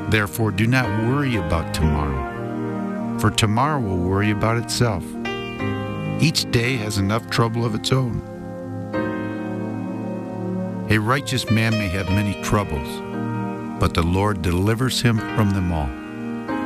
Therefore, do not worry about tomorrow, for tomorrow will worry about itself. Each day has enough trouble of its own. A righteous man may have many troubles, but the Lord delivers him from them all.